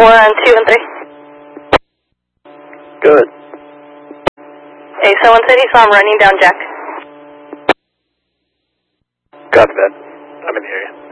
1, 2, and 3. Good. Hey, someone said he saw him running down Jack. Copy that. I'm in the area.